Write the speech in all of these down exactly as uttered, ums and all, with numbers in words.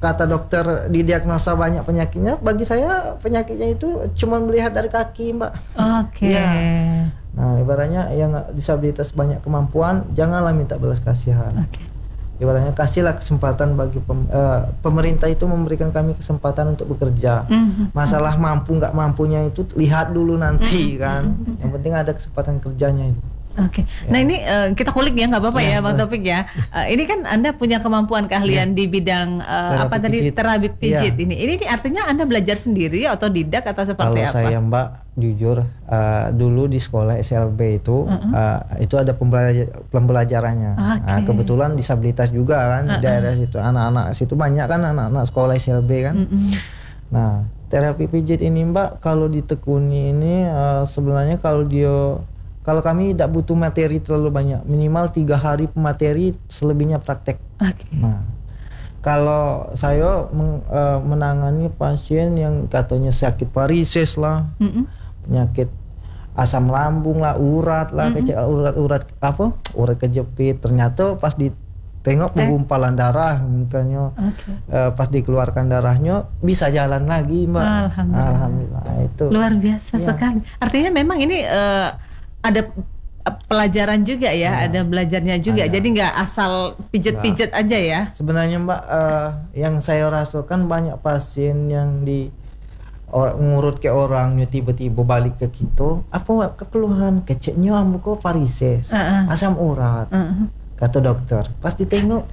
kata dokter didiagnosa banyak penyakitnya, bagi saya penyakitnya itu cuma melihat dari kaki, Mbak. Oke. Ya. Nah, ibaratnya yang disabilitas banyak kemampuan, janganlah minta belas kasihan. Oke. Ibaratnya kasihlah kesempatan bagi pem, uh, pemerintah itu memberikan kami kesempatan untuk bekerja. Mm-hmm. Masalah mampu nggak mampunya itu lihat dulu nanti, mm-hmm. kan. Yang penting ada kesempatan kerjanya itu. Oke, okay. Ya. Nah ini uh, kita kulik ya, nggak apa-apa ya, ya Bang Taufik ya. Uh, ini kan Anda punya kemampuan keahlian ya. Di bidang uh, apa tadi pijit. Terapi pijit ya. ini. Ini artinya Anda belajar sendiri atau didak atau seperti Kalau apa? Kalau saya Mbak jujur uh, dulu di sekolah S L B itu uh-uh. uh, itu ada pembelajar, pembelajarannya. Okay. Nah, kebetulan disabilitas juga kan uh-uh. di daerah situ, anak-anak situ banyak kan anak-anak sekolah S L B kan. Uh-uh. Nah terapi pijit ini Mbak kalau ditekuni ini uh, sebenarnya kalau dia Kalau kami tidak butuh materi terlalu banyak, minimal tiga hari materi, selebihnya praktek. Okay. Nah, kalau saya meng, uh, menangani pasien yang katanya sakit varises lah, mm-hmm. penyakit asam lambung lah, urat lah, mm-hmm. kece- urat-urat apa, urat kejepit, ternyata pas ditengok penggumpalan darah, makanya okay. uh, pas dikeluarkan darahnya bisa jalan lagi, Mbak. Alhamdulillah. Alhamdulillah itu. Luar biasa ya. sekali. Artinya memang ini. Uh, ada pelajaran juga ya, ya, ada belajarnya juga. Ada. Jadi nggak asal pijet-pijet aja ya. Sebenarnya Mbak, uh, yang saya rasakan banyak pasien yang di or, ngurut ke orangnya tiba-tiba balik ke kita, apa kekeluhan keceknya ambu kok varises, uh-uh. asam urat, uh-uh. kata dokter. Pas ditengok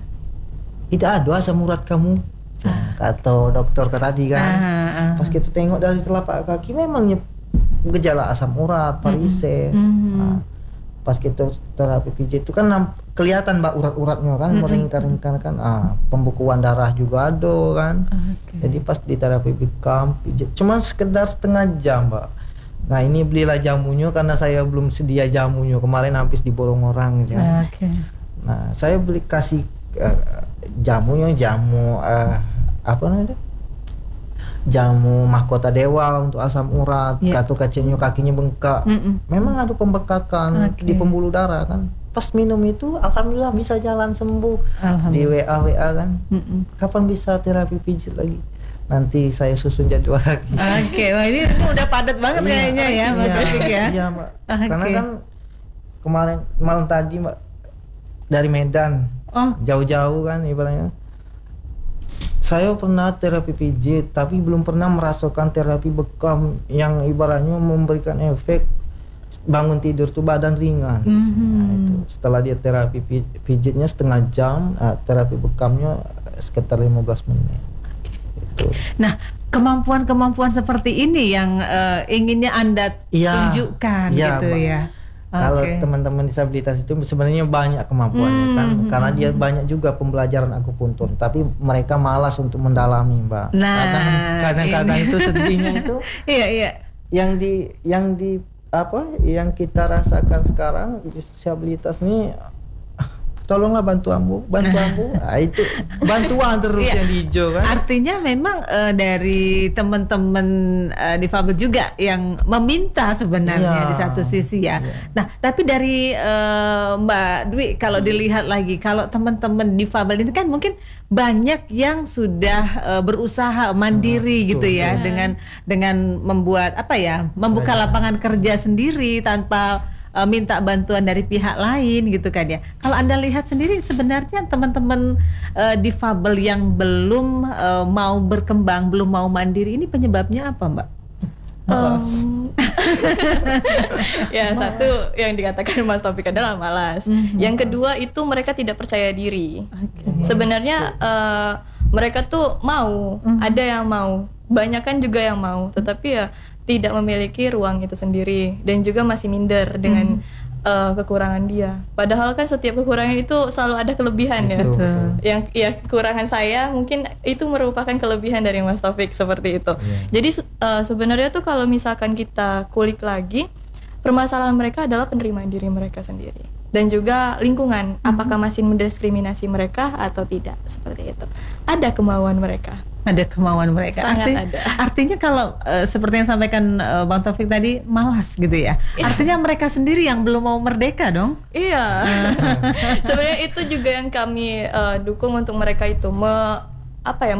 tidak ada asam urat kamu, uh. kata dokter tadi kan. Uh-uh. Pas kita tengok dari telapak kaki memangnya gejala asam urat, varises. Mm-hmm. Nah, pas kita terapi pijit itu kan nam, kelihatan Mbak urat-uratnya kan, mm-hmm. meringkar-ringkar kan. Ah, pembukuan darah juga ada kan. Okay. Jadi pas di terapi bekam pijit cuma sekedar setengah jam, Mbak. Nah, ini belilah jamunya karena saya belum sedia jamunya. Kemarin habis diborong orang gitu. Okay. Nah, saya beli kasih uh, jamunya jamu uh, apa namanya? Jamu mahkota dewa untuk asam urat, yeah. Katu kacenya kakinya bengkak. Mm-mm. Memang ada pembekakan okay. di pembuluh darah kan. Pas minum itu alhamdulillah bisa jalan sembuh. Di W A W A kan. Mm-mm. Kapan bisa terapi pijit lagi? Nanti saya susun jadwal lagi. Oke, okay. Wah ini udah padat banget kayaknya ya, Mbak Taufik ya. Iya, Mbak. Okay. Karena kan kemarin malam tadi Mbak dari Medan. Oh. Jauh-jauh kan ibaratnya. Saya pernah terapi pijit, tapi belum pernah merasakan terapi bekam yang ibaratnya memberikan efek bangun tidur tuh badan ringan. Mm-hmm. Nah, itu setelah dia terapi pijitnya setengah jam, nah, terapi bekamnya sekitar lima belas menit. Itu. Nah, kemampuan-kemampuan seperti ini yang uh, inginnya Anda ya, tunjukkan ya, gitu Mbak. Ya. Kalau okay. teman-teman disabilitas itu sebenarnya banyak kemampuannya hmm, kan, hmm, karena dia banyak juga pembelajaran akupuntur, tapi mereka malas untuk mendalami, Mbak. Nah, kadang-kadang itu sedihnya itu, iya iya. Yang di, yang di apa, yang kita rasakan sekarang disabilitas nih, tolonglah bantu ambu, bantu ambu, nah, itu bantuan terus yang di hijau kan. Artinya memang uh, dari teman-teman uh, difabel juga yang meminta sebenarnya ya, di satu sisi ya. Ya. Nah, tapi dari uh, Mbak Dwi kalau hmm. dilihat lagi, kalau teman-teman difabel ini kan mungkin banyak yang sudah uh, berusaha mandiri hmm, gitu betul, ya, betul. dengan dengan membuat apa ya, membuka lapangan kerja sendiri tanpa Uh, minta bantuan dari pihak lain gitu kan ya. Kalau Anda lihat sendiri sebenarnya teman-teman uh, difabel yang belum uh, mau berkembang, belum mau mandiri ini penyebabnya apa, Mbak? Um, ya malas. Satu yang dikatakan Mas Taufik adalah malas. Mm-hmm. Yang kedua itu mereka tidak percaya diri. Okay. Sebenarnya uh, mereka tuh mau, mm-hmm. ada yang mau, banyak kan juga yang mau, tetapi ya tidak memiliki ruang itu sendiri dan juga masih minder dengan hmm. uh, kekurangan dia. Padahal kan setiap kekurangan itu selalu ada kelebihan ya. Betul. Yang ya kekurangan saya mungkin itu merupakan kelebihan dari Mas Taufik seperti itu. Yeah. Jadi uh, sebenarnya tuh kalau misalkan kita kulik lagi, permasalahan mereka adalah penerimaan diri mereka sendiri dan juga lingkungan. Hmm. Apakah masih mendiskriminasi mereka atau tidak, seperti itu. Ada kemauan mereka. Ada kemauan mereka. Sangat Arti, ada. Artinya kalau uh, seperti yang sampaikan uh, Bang Taufik tadi, malas gitu ya. Artinya mereka sendiri yang belum mau merdeka dong. Iya. Sebenarnya itu juga yang kami uh, dukung untuk mereka itu me, apa ya